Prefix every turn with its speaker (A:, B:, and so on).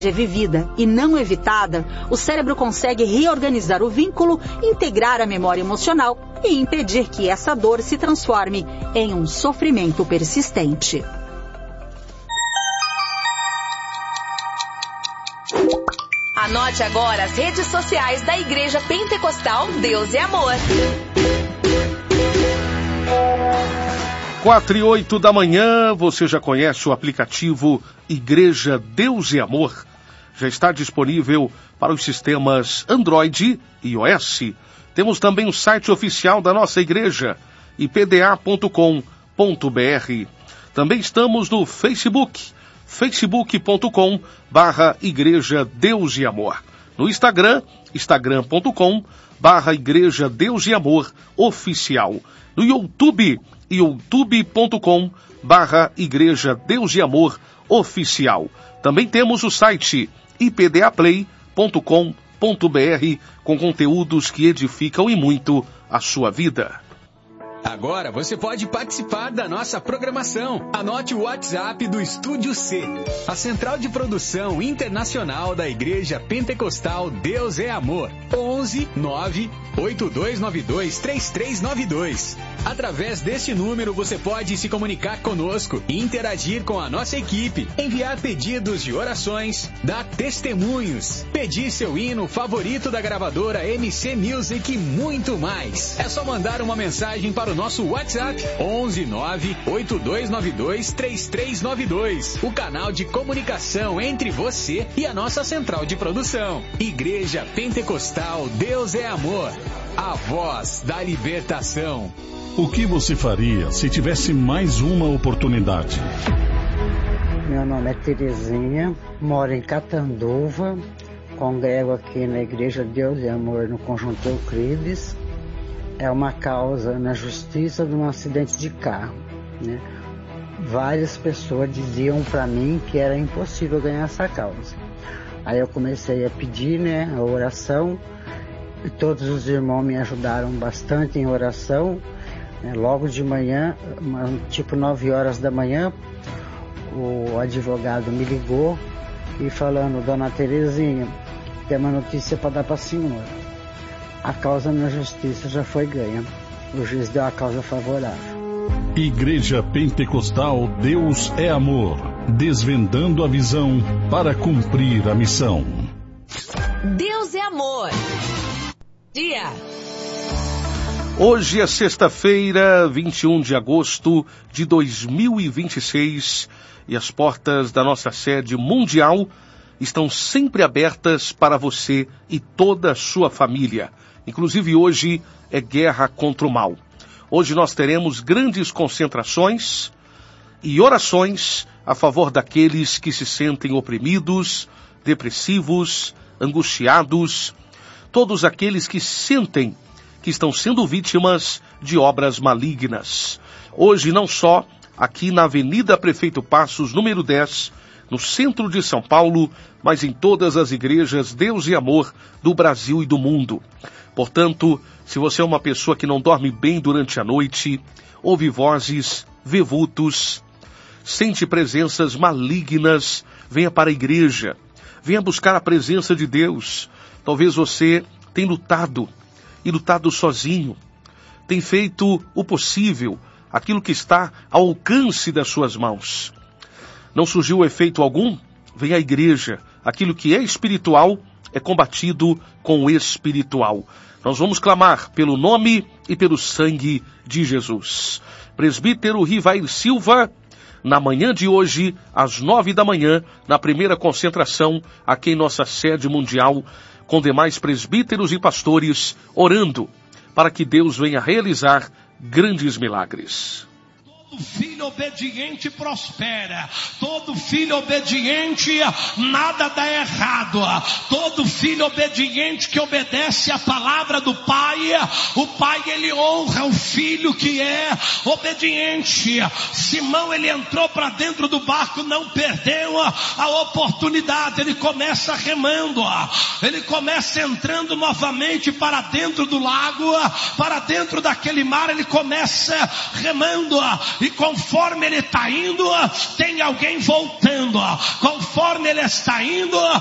A: é vivida e não evitada, o cérebro consegue reorganizar o vínculo, integrar a memória emocional e impedir que essa dor se transforme em um sofrimento persistente.
B: Anote agora as redes sociais da Igreja Pentecostal Deus é Amor.
C: 4:08 da manhã, você já conhece o aplicativo Igreja Deus é Amor? Já está disponível para os sistemas Android e iOS. Temos também o site oficial da nossa igreja, ipda.com.br. Também estamos no Facebook, facebook.com/Igreja Deus e Amor. No Instagram, instagram.com/Igreja Deus e Amor Oficial. No YouTube, youtube.com/Igreja Deus e Amor Oficial. Também temos o site ipdaplay.com.br com conteúdos que edificam e muito a sua vida.
D: Agora você pode participar da nossa programação. Anote o WhatsApp do Estúdio C, a central de produção internacional da Igreja Pentecostal Deus é Amor. 11 9 8292 3392. Através deste número você pode se comunicar conosco e interagir com a nossa equipe, enviar pedidos de orações, dar testemunhos, pedir seu hino favorito da gravadora MC Music e muito mais. É só mandar uma mensagem para o nosso WhatsApp 11 9 8292 3392. O canal de comunicação entre você e a nossa central de produção. Igreja Pentecostal Deus é Amor, a voz da libertação.
E: O que você faria se tivesse mais uma oportunidade?
F: Meu nome é Terezinha, moro em Catanduva, congrego aqui na Igreja Deus e Amor no Conjunto Euclides. É uma causa na justiça de um acidente de carro, né? Várias pessoas diziam para mim que era impossível ganhar essa causa. Aí eu comecei a pedir, né, a oração, e todos os irmãos me ajudaram bastante em oração. Logo de manhã, tipo 9 horas da manhã, o advogado me ligou e falando: Dona Terezinha, tem uma notícia para dar para a senhora. A causa na justiça já foi ganha. O juiz deu a causa favorável.
E: Igreja Pentecostal Deus é Amor, desvendando a visão para cumprir a missão.
B: Deus é Amor. Dia.
C: Hoje é sexta-feira, 21 de agosto de 2026, e as portas da nossa sede mundial estão sempre abertas para você e toda a sua família. Inclusive hoje é guerra contra o mal. Hoje nós teremos grandes concentrações e orações a favor daqueles que se sentem oprimidos, depressivos, angustiados, todos aqueles que sentem que estão sendo vítimas de obras malignas. Hoje, não só aqui na Avenida Prefeito Passos, número 10, no centro de São Paulo, mas em todas as igrejas Deus e Amor do Brasil e do mundo. Portanto, se você é uma pessoa que não dorme bem durante a noite, ouve vozes, vê vultos, sente presenças malignas, venha para a igreja, venha buscar a presença de Deus. Talvez você tenha lutado sozinho, tem feito o possível, aquilo que está ao alcance das suas mãos. Não surgiu efeito algum? Vem à igreja. Aquilo que é espiritual é combatido com o espiritual. Nós vamos clamar pelo nome e pelo sangue de Jesus. Presbítero Rivair Silva, na manhã de hoje, às 9 da manhã, na primeira concentração, aqui em nossa sede mundial, com demais presbíteros e pastores, orando para que Deus venha realizar grandes milagres.
G: Todo filho obediente prospera. Todo filho obediente, nada dá errado. Todo filho obediente que obedece a palavra do Pai, o Pai ele honra o filho que é obediente. Simão ele entrou para dentro do barco, não perdeu a oportunidade. Ele começa remando. Ele começa entrando novamente para dentro do lago, para dentro daquele mar. Ele começa remando. e conforme ele está indo, tem alguém voltando. Conforme ele está indo,